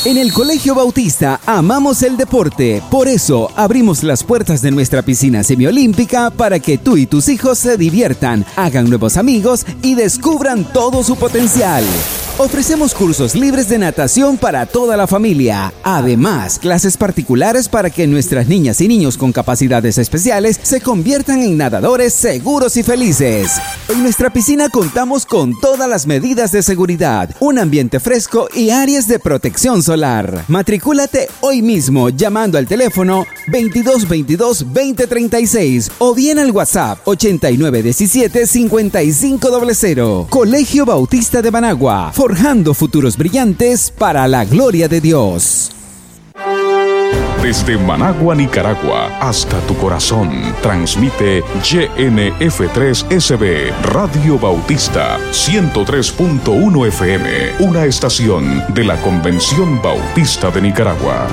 En el Colegio Bautista amamos el deporte, por eso abrimos las puertas de nuestra piscina semiolímpica para que tú y tus hijos se diviertan, hagan nuevos amigos y descubran todo su potencial. Ofrecemos cursos libres de natación para toda la familia. Además, clases particulares para que nuestras niñas y niños con capacidades especiales se conviertan en nadadores seguros y felices. En nuestra piscina contamos con todas las medidas de seguridad, un ambiente fresco y áreas de protección solar. Matricúlate hoy mismo llamando al teléfono 2222-2036 o bien al WhatsApp 8917-5500. Colegio Bautista de Managua, forjando futuros brillantes para la gloria de Dios. Desde Managua, Nicaragua, hasta tu corazón, transmite YNF3SB, Radio Bautista, 103.1 FM, una estación de la Convención Bautista de Nicaragua.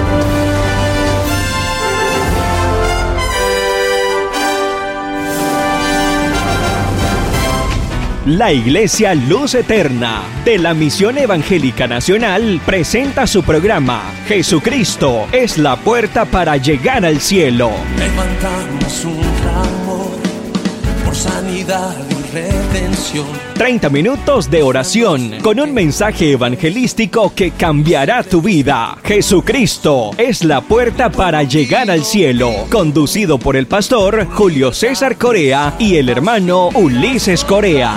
La Iglesia Luz Eterna de la Misión Evangélica Nacional presenta su programa Jesucristo es la puerta para llegar al cielo. Levantamos un clamor por sanidad y redención. 30 minutos de oración con un mensaje evangelístico que cambiará tu vida. Jesucristo es la puerta para llegar al cielo. Conducido por el pastor Julio César Corea y el hermano Ulises Corea.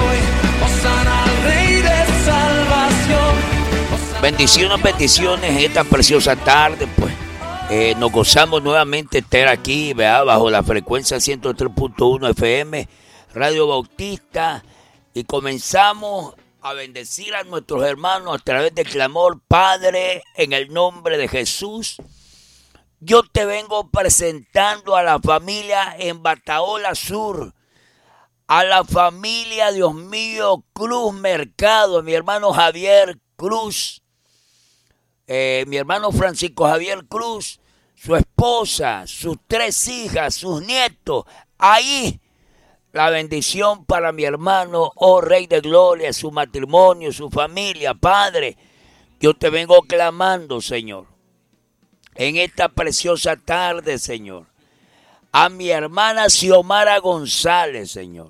Bendiciones esta preciosa tarde, pues. Nos gozamos nuevamente estar aquí, ¿verdad? Bajo la frecuencia 103.1 FM, Radio Bautista, y comenzamos a bendecir a nuestros hermanos a través del clamor. Padre, en el nombre de Jesús, yo te vengo presentando a la familia en Bataola Sur, a la familia, Dios mío, Cruz Mercado, mi hermano Javier Cruz, mi hermano Francisco Javier Cruz, su esposa, sus 3 hijas, sus nietos. Ahí la bendición para mi hermano, oh Rey de Gloria, su matrimonio, su familia. Padre, yo te vengo clamando, Señor, en esta preciosa tarde, Señor, a mi hermana Xiomara González, Señor.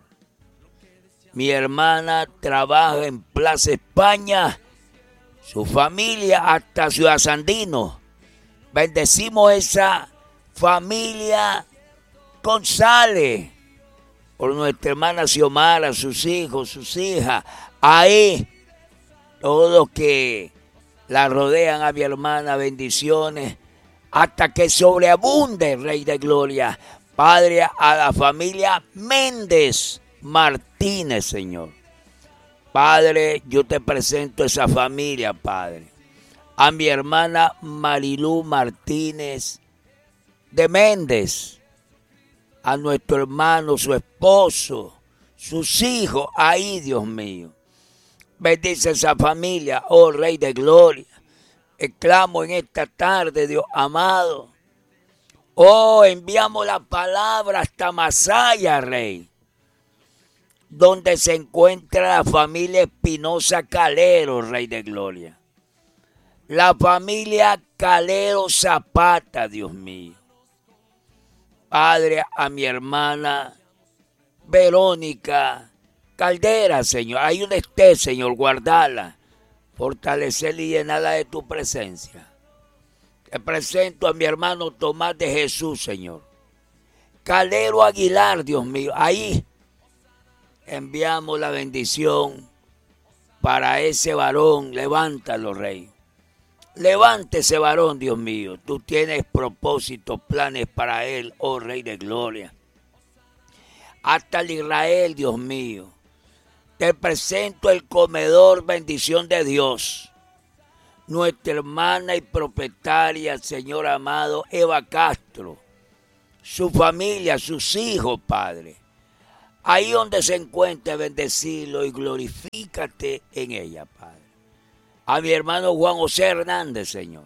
Mi hermana trabaja en Plaza España, su familia hasta Ciudad Sandino. Bendecimos esa familia González por nuestra hermana Xiomara, sus hijos, sus hijas. Ahí, todos los que la rodean a mi hermana, bendiciones, hasta que sobreabunde, Rey de Gloria. Padre, a la familia Méndez Martínez, Señor. Padre, yo te presento esa familia, Padre. A mi hermana Marilú Martínez de Méndez. A nuestro hermano, su esposo, sus hijos. Ahí, Dios mío. Bendice esa familia, oh Rey de Gloria. Exclamo en esta tarde, Dios amado. Oh, enviamos la palabra hasta Masaya, Rey, donde se encuentra la familia Espinosa Calero, Rey de Gloria. La familia Calero Zapata, Dios mío. Padre, a mi hermana Verónica Caldera, Señor. Ahí donde esté, Señor, guardala, fortalecerla y llenarla de tu presencia. Te presento a mi hermano Tomás de Jesús, Señor. Calero Aguilar, Dios mío. Ahí enviamos la bendición para ese varón. Levántalo, Rey. Levante ese varón, Dios mío. Tú tienes propósitos, planes para él, oh Rey de Gloria. Hasta el Israel, Dios mío. Te presento el comedor, bendición de Dios. Nuestra hermana y propietaria, Señor amado, Eva Castro. Su familia, sus hijos, Padre. Ahí donde se encuentre, bendecilo y glorifícate en ella, Padre. A mi hermano Juan José Hernández, Señor.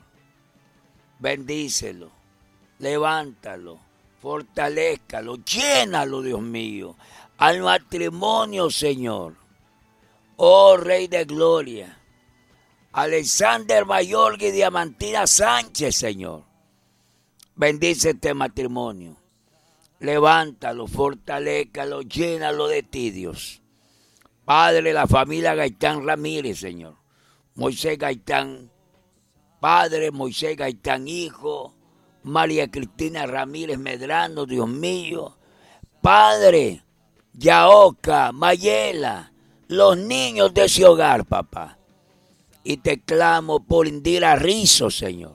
Bendícelo, levántalo, fortalézcalo, llénalo, Dios mío. Al matrimonio, Señor. Oh Rey de Gloria. Alexander Mayorga y Diamantina Sánchez, Señor. Bendice este matrimonio. Levántalo, fortalécalo, llénalo de ti, Dios. Padre, la familia Gaitán Ramírez, Señor. Moisés Gaitán, padre, Moisés Gaitán, hijo. María Cristina Ramírez Medrano, Dios mío. Padre, Yaoca, Mayela, los niños de ese hogar, papá. Y te clamo por Indira Rizzo, Señor.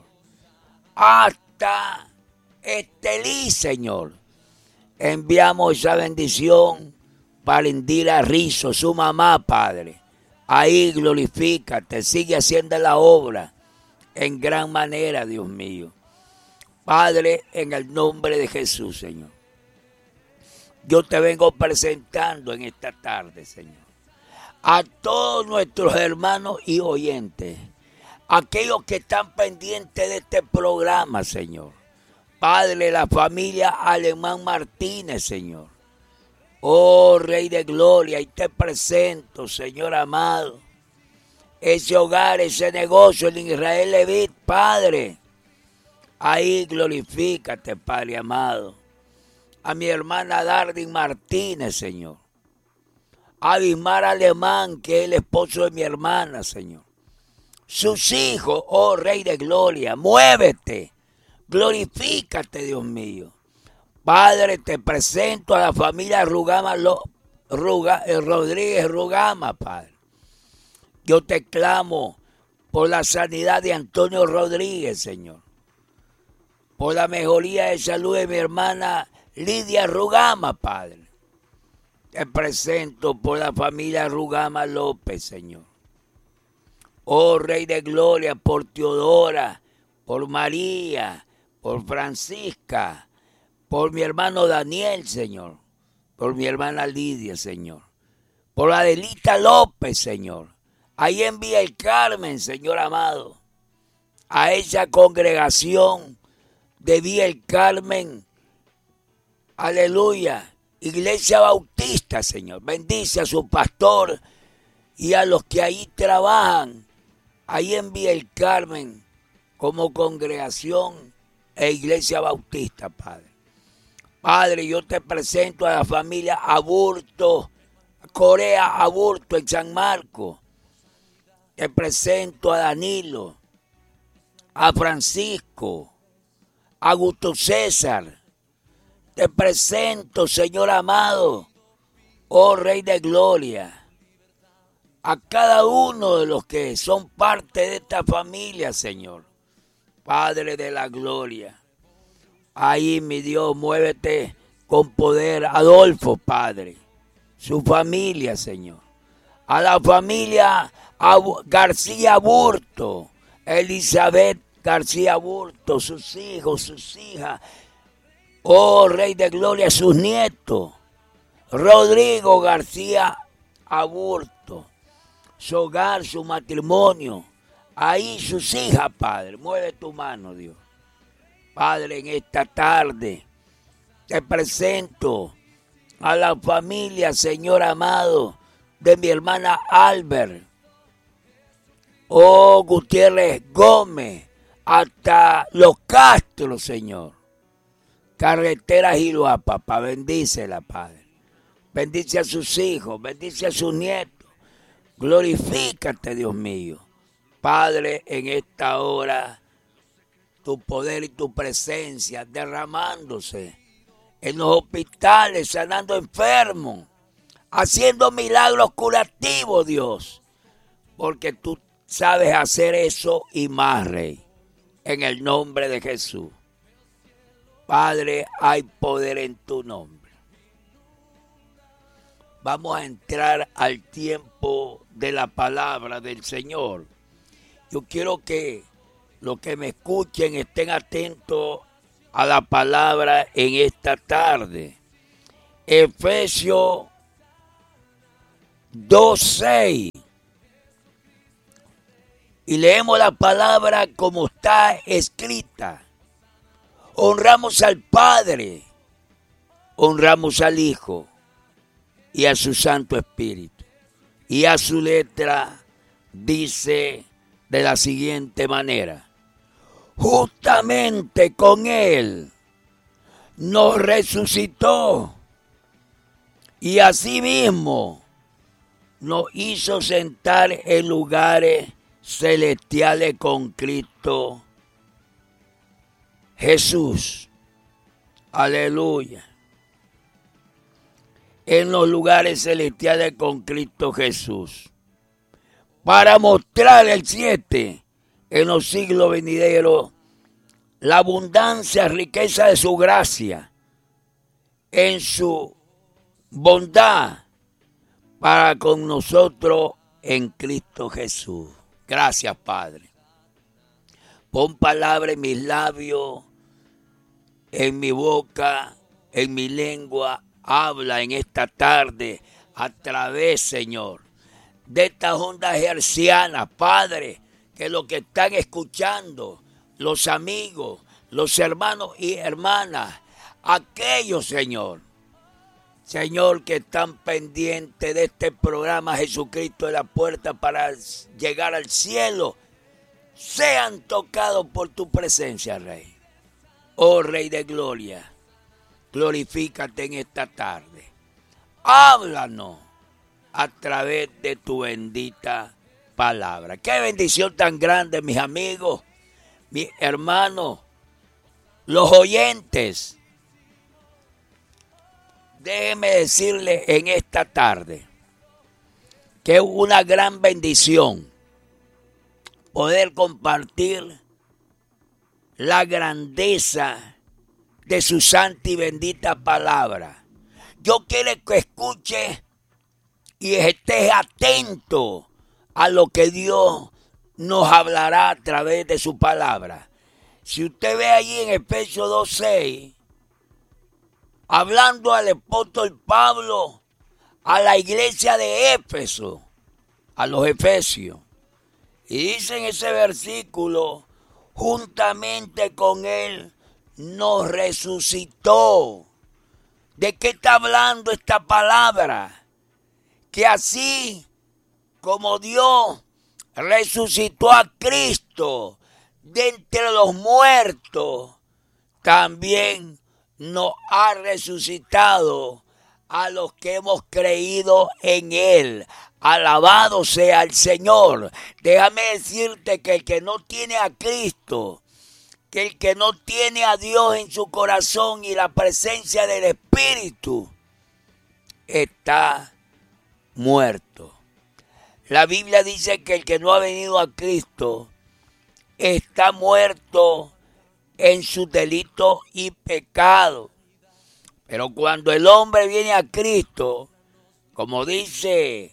Hasta Estelí, Señor. Enviamos esa bendición para Indira Rizzo, su mamá, Padre. Ahí glorifícate, sigue haciendo la obra en gran manera, Dios mío. Padre, en el nombre de Jesús, Señor. Yo te vengo presentando en esta tarde, Señor, a todos nuestros hermanos y oyentes, aquellos que están pendientes de este programa, Señor. Padre, la familia Alemán Martínez, Señor. Oh, Rey de Gloria, y te presento, Señor amado, ese hogar, ese negocio en Israel Levit, Padre. Ahí glorifícate, Padre amado. A mi hermana Dardin Martínez, Señor. A Bismar Alemán, que es el esposo de mi hermana, Señor. Sus hijos, oh Rey de Gloria, muévete, glorifícate, Dios mío. Padre, te presento a la familia Rodríguez Rugama, Padre. Yo te clamo por la sanidad de Antonio Rodríguez, Señor. Por la mejoría de salud de mi hermana Lidia Rugama, Padre. Te presento por la familia Rugama López, Señor. Oh Rey de Gloria, por Teodora, por María, por Francisca, por mi hermano Daniel, Señor. Por mi hermana Lidia, Señor. Por Adelita López, Señor. Ahí en Villa el Carmen, Señor amado. A esa congregación de Villa el Carmen. Aleluya. Iglesia Bautista, Señor. Bendice a su pastor y a los que ahí trabajan. Ahí en Villa el Carmen como congregación e Iglesia Bautista, Padre. Padre, yo te presento a la familia Aburto, Corea Aburto en San Marcos. Te presento a Danilo, a Francisco, a Augusto César. Te presento, Señor amado, oh Rey de Gloria, a cada uno de los que son parte de esta familia, Señor. Padre de la gloria. Ahí, mi Dios, muévete con poder. Adolfo, Padre. Su familia, Señor. A la familia García Aburto. Elizabeth García Aburto. Sus hijos, sus hijas. Oh, Rey de Gloria, sus nietos. Rodrigo García Aburto. Su hogar, su matrimonio. Ahí sus hijas, Padre. Mueve tu mano, Dios. Padre, en esta tarde te presento a la familia, Señor amado, de mi hermana Albert. Oh, Gutiérrez Gómez, hasta Los Castros, Señor. Carretera Giloa, papá, bendícela, Padre. Bendice a sus hijos, bendice a sus nietos. Glorifícate, Dios mío. Padre, en esta hora, tu poder y tu presencia derramándose en los hospitales, sanando enfermos, haciendo milagros curativos, Dios, porque tú sabes hacer eso y más, Rey, en el nombre de Jesús. Padre, hay poder en tu nombre. Vamos a entrar al tiempo de la palabra del Señor. Yo quiero que los que me escuchen estén atentos a la palabra en esta tarde. Efesios 2:6. Y leemos la palabra como está escrita. Honramos al Padre, honramos al Hijo y a su Santo Espíritu. Y a su letra dice: de la siguiente manera: justamente con Él nos resucitó y asimismo nos hizo sentar en lugares celestiales con Cristo Jesús. Aleluya. En los lugares celestiales con Cristo Jesús, para mostrar el 7 en los siglos venideros la abundancia, riqueza de su gracia, en su bondad para con nosotros en Cristo Jesús. Gracias, Padre. Pon palabra en mis labios, en mi boca, en mi lengua. Habla en esta tarde a través, Señor, de estas ondas hercianas, Padre, que los que están escuchando, los amigos, los hermanos y hermanas, aquellos, Señor, que están pendientes de este programa Jesucristo de la puerta para llegar al cielo, sean tocados por tu presencia, Rey. Oh Rey de gloria, glorifícate en esta tarde. Háblanos a través de tu bendita palabra. Qué bendición tan grande, mis amigos, mis hermanos, los oyentes. Déjeme decirle en esta tarde que es una gran bendición poder compartir la grandeza de su santa y bendita palabra. Yo quiero que escuche y estés atento a lo que Dios nos hablará a través de su palabra. Si usted ve allí en Efesios 2:6, hablando al apóstol Pablo a la iglesia de Éfeso, a los efesios, y dice en ese versículo: juntamente con Él nos resucitó. ¿De qué está hablando esta palabra? Que así como Dios resucitó a Cristo de entre los muertos, también nos ha resucitado a los que hemos creído en Él. Alabado sea el Señor. Déjame decirte que el que no tiene a Cristo, que el que no tiene a Dios en su corazón y la presencia del Espíritu, está muerto. La Biblia dice que el que no ha venido a Cristo está muerto en sus delitos y pecados. Pero cuando el hombre viene a Cristo, como dice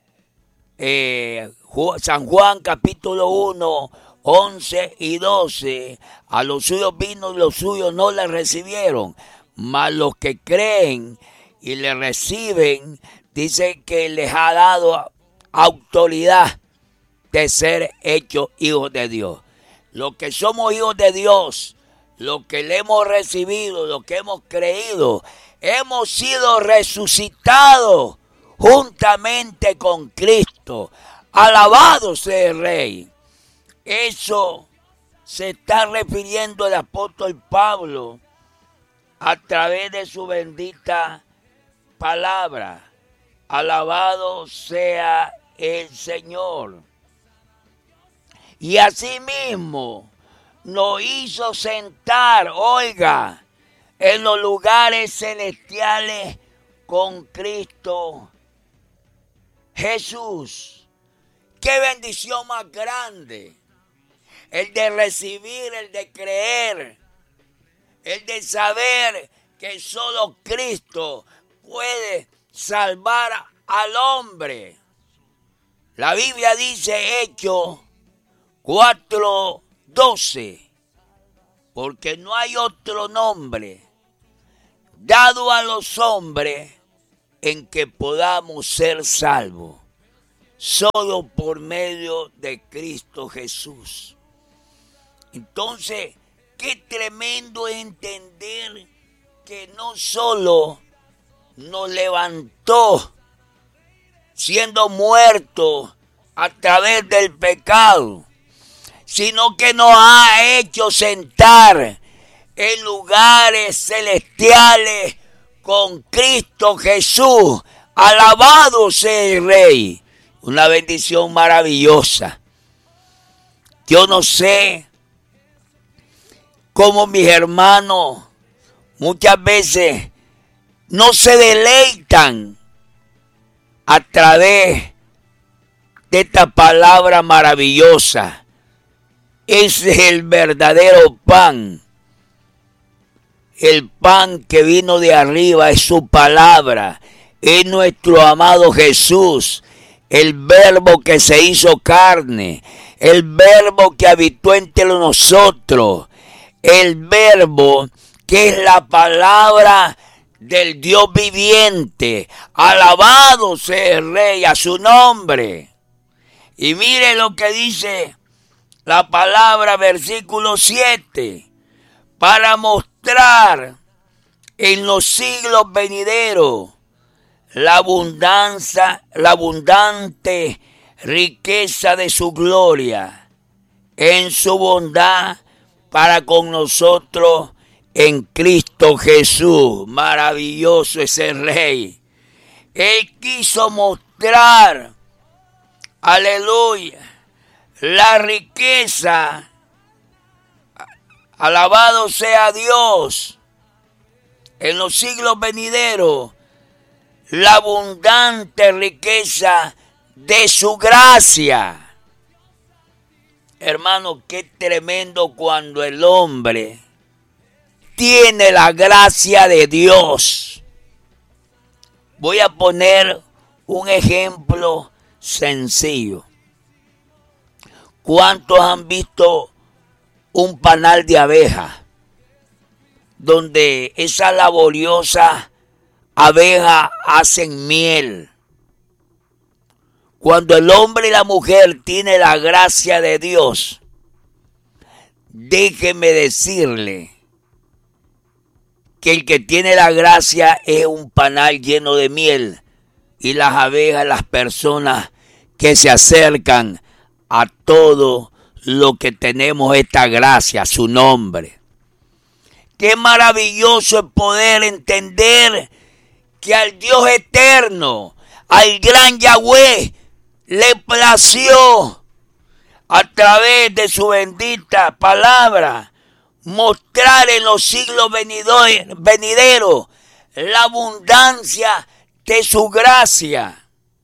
San Juan capítulo 1, 11 y 12, a los suyos vino y los suyos no le recibieron, mas los que creen y le reciben, dice que les ha dado autoridad de ser hechos hijos de Dios. Los que somos hijos de Dios, los que le hemos recibido, los que hemos creído, hemos sido resucitados juntamente con Cristo. Alabado sea el Rey. Eso se está refiriendo el apóstol Pablo a través de su bendita palabra. Alabado sea el Señor. Y asimismo nos hizo sentar, oiga, en los lugares celestiales con Cristo Jesús. ¡Qué bendición más grande! El de recibir, el de creer, el de saber que solo Cristo puede salvar al hombre. La Biblia dice, Hechos 4:12, porque no hay otro nombre dado a los hombres en que podamos ser salvos, solo por medio de Cristo Jesús. Entonces, qué tremendo entender que no solo nos levantó siendo muertos a través del pecado, sino que nos ha hecho sentar en lugares celestiales con Cristo Jesús. Alabado sea el Rey. Una bendición maravillosa. Yo no sé cómo mis hermanos muchas veces no se deleitan a través de esta palabra maravillosa. Ese es el verdadero pan. El pan que vino de arriba es su palabra. Es nuestro amado Jesús. El verbo que se hizo carne. El verbo que habitó entre nosotros. El verbo que es la palabra del Dios viviente. Alabado sea el Rey, a su nombre. Y mire lo que dice la palabra, versículo 7. Para mostrar en los siglos venideros la abundante riqueza de su gloria, en su bondad para con nosotros en Cristo Jesús. Maravilloso es el Rey. Él quiso mostrar, aleluya, la riqueza, alabado sea Dios, en los siglos venideros, la abundante riqueza de su gracia. Hermano, qué tremendo cuando el hombre tiene la gracia de Dios. Voy a poner un ejemplo sencillo. ¿Cuántos han visto un panal de abejas donde esas laboriosas abejas hacen miel? Cuando el hombre y la mujer tienen la gracia de Dios, déjeme decirle que el que tiene la gracia es un panal lleno de miel, y las abejas, las personas que se acercan a todo lo que tenemos esta gracia, su nombre. Qué maravilloso es poder entender que al Dios eterno, al gran Yahweh, le plació a través de su bendita palabra mostrar en los siglos venideros la abundancia de su gracia.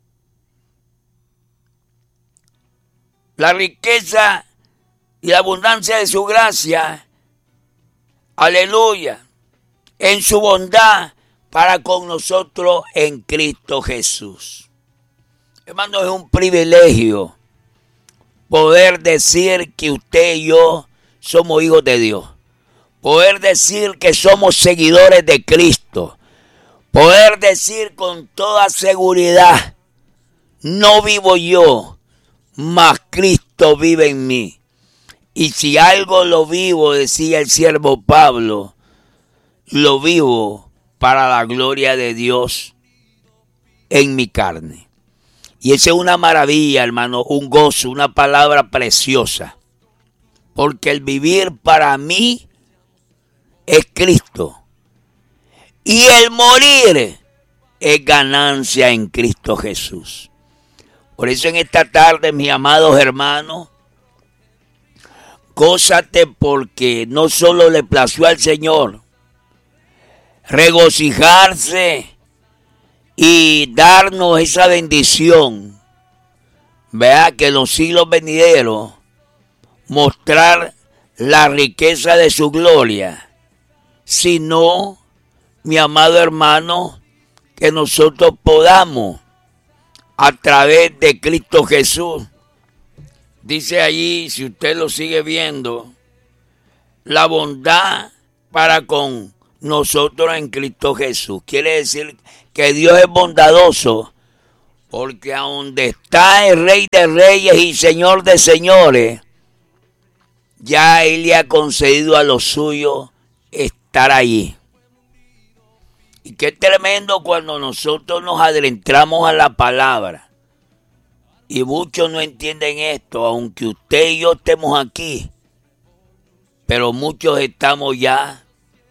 La riqueza y la abundancia de su gracia, aleluya, en su bondad para con nosotros en Cristo Jesús. Hermano, es un privilegio poder decir que usted y yo somos hijos de Dios. Poder decir que somos seguidores de Cristo. Poder decir con toda seguridad, no vivo yo, mas Cristo vive en mí. Y si algo lo vivo, decía el siervo Pablo, lo vivo para la gloria de Dios en mi carne. Y esa es una maravilla, hermano, un gozo, una palabra preciosa. Porque el vivir para mí es Cristo. Y el morir es ganancia en Cristo Jesús. Por eso en esta tarde, mis amados hermanos, gózate porque no solo le plació al Señor regocijarse y darnos esa bendición, vea que en los siglos venideros mostrar la riqueza de su gloria, sino, mi amado hermano, que nosotros podamos a través de Cristo Jesús, dice allí, si usted lo sigue viendo, la bondad para con nosotros en Cristo Jesús. Quiere decir que Dios es bondadoso, porque a donde está el Rey de Reyes y Señor de Señores, ya Él le ha concedido a los suyos estar allí. Y qué tremendo cuando nosotros nos adentramos a la palabra. Y muchos no entienden esto, aunque usted y yo estemos aquí, pero muchos estamos ya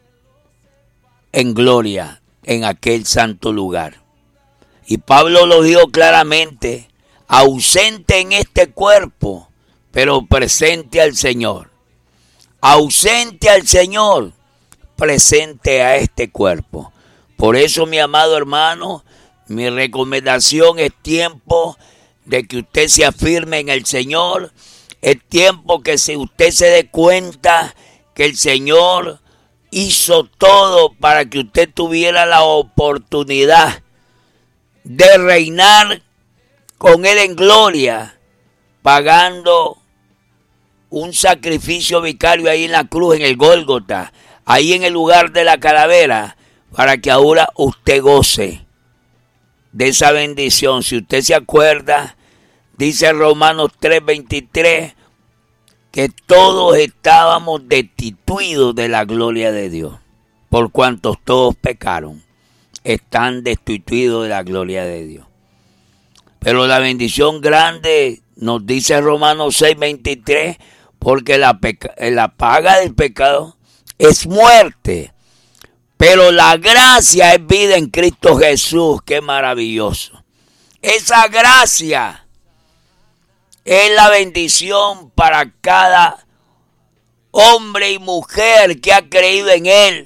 en gloria, en aquel santo lugar. Y Pablo lo dijo claramente, ausente en este cuerpo, pero presente al Señor. Ausente al Señor, presente a este cuerpo. Por eso, mi amado hermano, mi recomendación es tiempo de que usted se afirme en el Señor. Es tiempo que usted se dé cuenta que el Señor hizo todo para que usted tuviera la oportunidad de reinar con Él en gloria, pagando un sacrificio vicario ahí en la cruz, en el Gólgota, ahí en el lugar de la calavera, para que ahora usted goce de esa bendición. Si usted se acuerda, dice Romanos 3:23, que todos estábamos destituidos de la gloria de Dios, por cuantos todos pecaron, están destituidos de la gloria de Dios. Pero la bendición grande, nos dice Romanos 6:23, porque la paga del pecado es muerte, pero la gracia es vida en Cristo Jesús. ¡Qué maravilloso! Esa gracia es la bendición para cada hombre y mujer que ha creído en Él.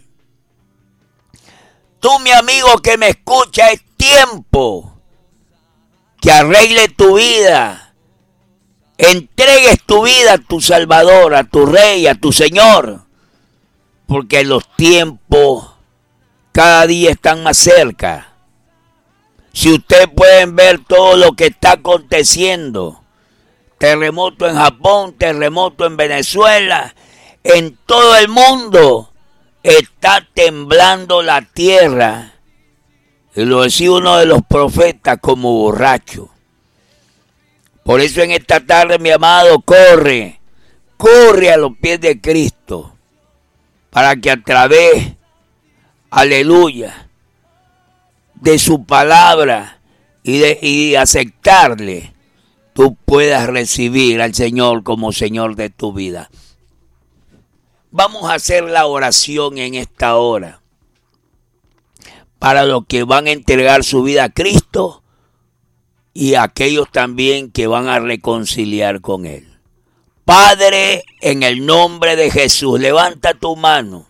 Tú, mi amigo que me escucha, es tiempo que arregle tu vida. Entregues tu vida a tu Salvador, a tu Rey, a tu Señor. Porque los tiempos cada día están más cerca. Si ustedes pueden ver todo lo que está aconteciendo, terremoto en Japón, terremoto en Venezuela, en todo el mundo está temblando la tierra. Y lo decía uno de los profetas como borracho. Por eso en esta tarde, mi amado, corre a los pies de Cristo, para que a través, aleluya, de su palabra y aceptarle, tú puedas recibir al Señor como Señor de tu vida. Vamos a hacer la oración en esta hora para los que van a entregar su vida a Cristo y aquellos también que van a reconciliar con Él. Padre, en el nombre de Jesús, levanta tu mano.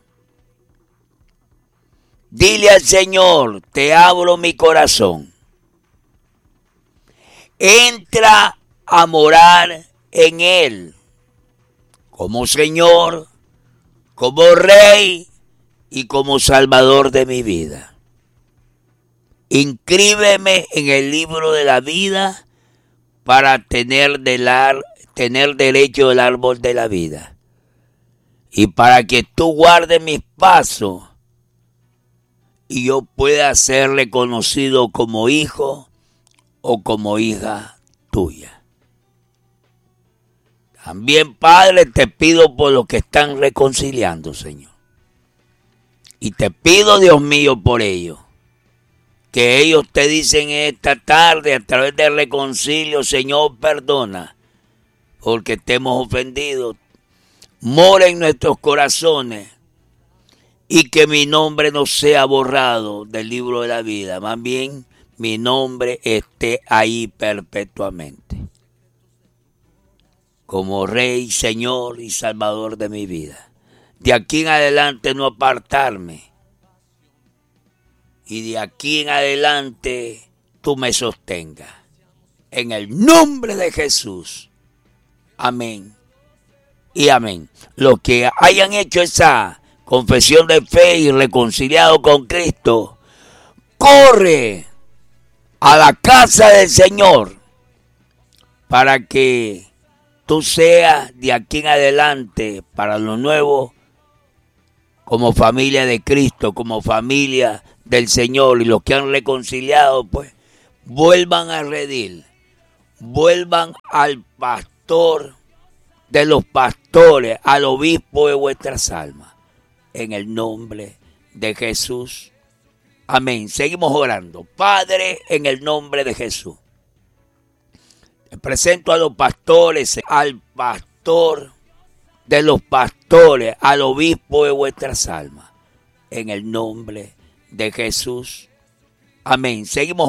Dile al Señor, te abro mi corazón. Entra a morar en Él como Señor, como Rey y como Salvador de mi vida. Inscríbeme en el libro de la vida para tener derecho al árbol de la vida. Y para que tú guardes mis pasos y yo pueda ser reconocido como hijo o como hija tuya. También, Padre, te pido por los que están reconciliando, Señor. Y te pido, Dios mío, por ellos. Que ellos te dicen esta tarde a través del reconcilio, Señor, perdona, porque te hemos ofendido. Mora en nuestros corazones y que mi nombre no sea borrado del libro de la vida. Más bien, mi nombre esté ahí perpetuamente. Como Rey, Señor y Salvador de mi vida. De aquí en adelante no apartarme. Y de aquí en adelante tú me sostengas. En el nombre de Jesús. Amén y amén. Los que hayan hecho esa confesión de fe y reconciliado con Cristo, corre a la casa del Señor para que tú seas de aquí en adelante para lo nuevo como familia de Cristo, como familia del Señor. Y los que han reconciliado, pues, vuelvan a redil, vuelvan al pastor de los pastores, al obispo de vuestras almas, en el nombre de Jesús. Amén. Seguimos orando. Padre, en el nombre de Jesús, Presento a los pastores, al pastor de los pastores, al obispo de vuestras almas, en el nombre de Jesús. Amén. Seguimos